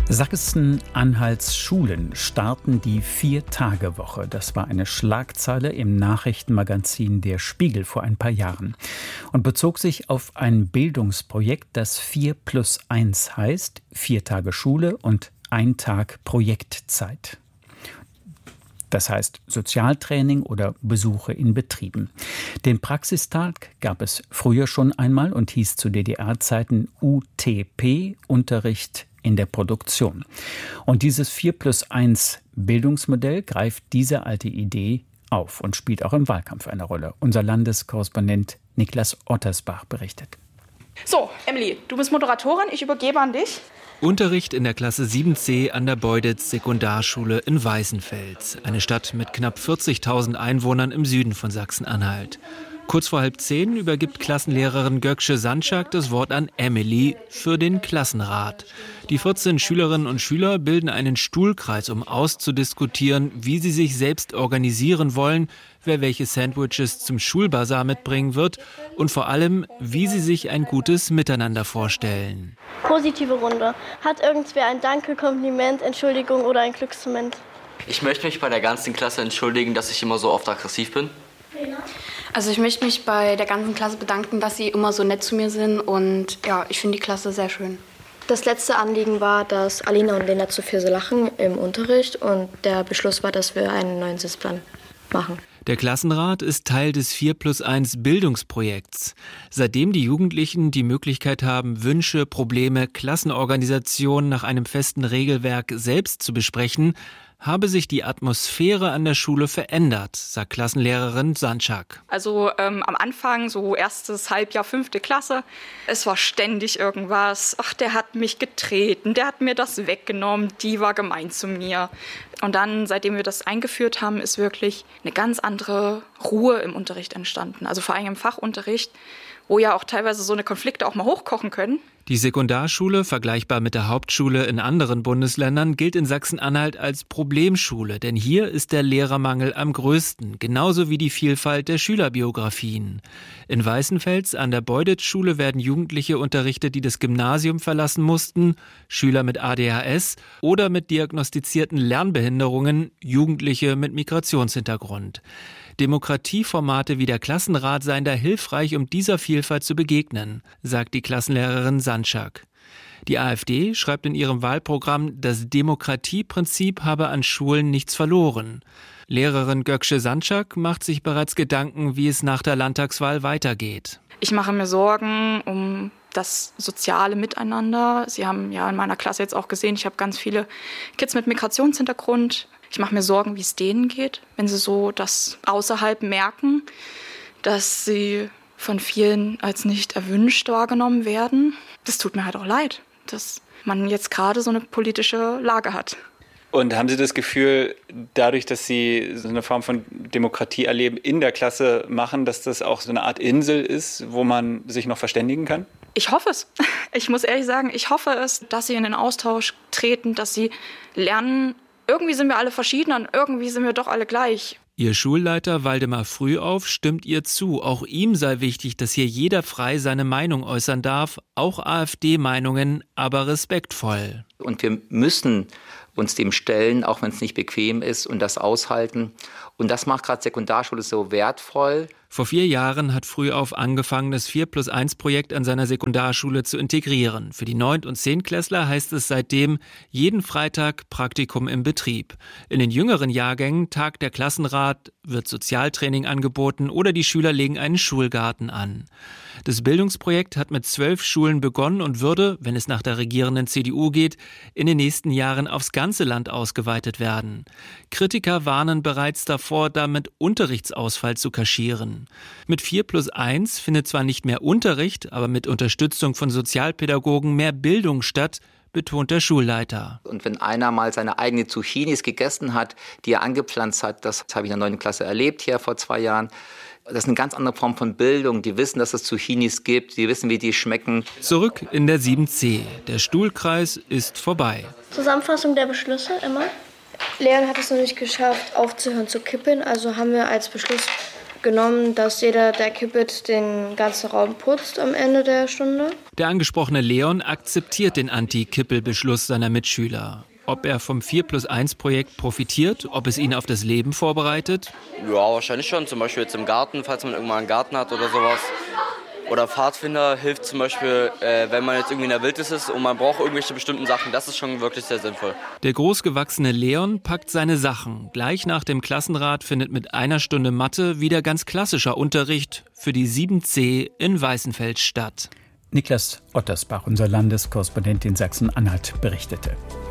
Sachsen-Anhalts Schulen starten die 4-Tage-Woche. Das war eine Schlagzeile im Nachrichtenmagazin Der Spiegel vor ein paar Jahren und bezog sich auf ein Bildungsprojekt, das 4+1 heißt, 4 Tage Schule und 1 Tag Projektzeit. Das heißt Sozialtraining oder Besuche in Betrieben. Den Praxistag gab es früher schon einmal und hieß zu DDR-Zeiten UTP, Unterricht in der Produktion. Und dieses 4+1 Bildungsmodell greift diese alte Idee auf und spielt auch im Wahlkampf eine Rolle. Unser Landeskorrespondent Niklas Ottersbach berichtet. So, Emily, du bist Moderatorin, ich übergebe an dich. Unterricht in der Klasse 7c an der Beuditz Sekundarschule in Weißenfels, eine Stadt mit knapp 40.000 Einwohnern im Süden von Sachsen-Anhalt. Kurz vor 9:30 übergibt Klassenlehrerin Gökçe Sançak das Wort an Emily für den Klassenrat. Die 14 Schülerinnen und Schüler bilden einen Stuhlkreis, um auszudiskutieren, wie sie sich selbst organisieren wollen, wer welche Sandwiches zum Schulbazar mitbringen wird und vor allem, wie sie sich ein gutes Miteinander vorstellen. Positive Runde. Hat irgendwer ein Danke, Kompliment, Entschuldigung oder ein Glücksmoment? Ich möchte mich bei der ganzen Klasse entschuldigen, dass ich immer so oft aggressiv bin. Also ich möchte mich bei der ganzen Klasse bedanken, dass sie immer so nett zu mir sind und ja, ich finde die Klasse sehr schön. Das letzte Anliegen war, dass Alina und Lena zu viel so lachen im Unterricht und der Beschluss war, dass wir einen neuen Sitzplan machen. Der Klassenrat ist Teil des 4+1 Bildungsprojekts. Seitdem die Jugendlichen die Möglichkeit haben, Wünsche, Probleme, Klassenorganisationen nach einem festen Regelwerk selbst zu besprechen, habe sich die Atmosphäre an der Schule verändert, sagt Klassenlehrerin Sançak. Also am Anfang, so erstes Halbjahr, 5. Klasse, es war ständig irgendwas. Ach, der hat mich getreten, der hat mir das weggenommen, die war gemein zu mir. Und dann, seitdem wir das eingeführt haben, ist wirklich eine ganz andere Ruhe im Unterricht entstanden. Also vor allem im Fachunterricht, wo ja auch teilweise so eine Konflikte auch mal hochkochen können. Die Sekundarschule, vergleichbar mit der Hauptschule in anderen Bundesländern, gilt in Sachsen-Anhalt als Problemschule, denn hier ist der Lehrermangel am größten, genauso wie die Vielfalt der Schülerbiografien. In Weißenfels an der Beuditz-Schule werden Jugendliche unterrichtet, die das Gymnasium verlassen mussten, Schüler mit ADHS oder mit diagnostizierten Lernbehinderungen, Jugendliche mit Migrationshintergrund. Demokratieformate wie der Klassenrat seien da hilfreich, um dieser Vielfalt zu begegnen, sagt die Klassenlehrerin Sançak. Die AfD schreibt in ihrem Wahlprogramm, das Demokratieprinzip habe an Schulen nichts verloren. Lehrerin Gökçe Sançak macht sich bereits Gedanken, wie es nach der Landtagswahl weitergeht. Ich mache mir Sorgen um das soziale Miteinander. Sie haben ja in meiner Klasse jetzt auch gesehen, ich habe ganz viele Kids mit Migrationshintergrund. Ich mache mir Sorgen, wie es denen geht, wenn sie so das außerhalb merken, dass sie von vielen als nicht erwünscht wahrgenommen werden. Das tut mir halt auch leid, dass man jetzt gerade so eine politische Lage hat. Und haben Sie das Gefühl, dadurch, dass Sie so eine Form von Demokratie erleben, in der Klasse machen, dass das auch so eine Art Insel ist, wo man sich noch verständigen kann? Ich hoffe es. Ich muss ehrlich sagen, ich hoffe es, dass sie in den Austausch treten, dass sie lernen, irgendwie sind wir alle verschieden und irgendwie sind wir doch alle gleich. Ihr Schulleiter Waldemar Frühauf stimmt ihr zu. Auch ihm sei wichtig, dass hier jeder frei seine Meinung äußern darf, auch AfD-Meinungen, aber respektvoll. Und wir müssen uns dem stellen, auch wenn es nicht bequem ist und das aushalten. Und das macht gerade Sekundarschule so wertvoll. Vor 4 Jahren hat Frühauf angefangen, das 4+1-Projekt an seiner Sekundarschule zu integrieren. Für die 9- und 10-Klässler heißt es seitdem jeden Freitag Praktikum im Betrieb. In den jüngeren Jahrgängen tagt der Klassenrat, wird Sozialtraining angeboten oder die Schüler legen einen Schulgarten an. Das Bildungsprojekt hat mit 12 Schulen begonnen und würde, wenn es nach der regierenden CDU geht, in den nächsten Jahren aufs ganze Land ausgeweitet werden. Kritiker warnen bereits davor, damit Unterrichtsausfall zu kaschieren. Mit 4+1 findet zwar nicht mehr Unterricht, aber mit Unterstützung von Sozialpädagogen mehr Bildung statt, betont der Schulleiter. Und wenn einer mal seine eigene Zucchinis gegessen hat, die er angepflanzt hat, das habe ich in der 9. Klasse erlebt hier vor 2 Jahren, das ist eine ganz andere Form von Bildung. Die wissen, dass es Zucchinis gibt, die wissen, wie die schmecken. Zurück in der 7c. Der Stuhlkreis ist vorbei. Zusammenfassung der Beschlüsse immer. Leon hat es noch nicht geschafft, aufzuhören zu kippen. Also haben wir als Beschluss genommen, dass jeder, der kippelt, den ganzen Raum putzt am Ende der Stunde. Der angesprochene Leon akzeptiert den Anti-Kippel-Beschluss seiner Mitschüler. Ob er vom 4+1-Projekt profitiert, ob es ihn auf das Leben vorbereitet? Ja, wahrscheinlich schon. Zum Beispiel jetzt im Garten, falls man irgendwann einen Garten hat oder sowas. Oder Pfadfinder hilft zum Beispiel, wenn man jetzt irgendwie in der Wildnis ist und man braucht irgendwelche bestimmten Sachen. Das ist schon wirklich sehr sinnvoll. Der großgewachsene Leon packt seine Sachen. Gleich nach dem Klassenrat findet mit 1 Stunde Mathe wieder ganz klassischer Unterricht für die 7C in Weißenfels statt. Niklas Ottersbach, unser Landeskorrespondent in Sachsen-Anhalt, berichtete.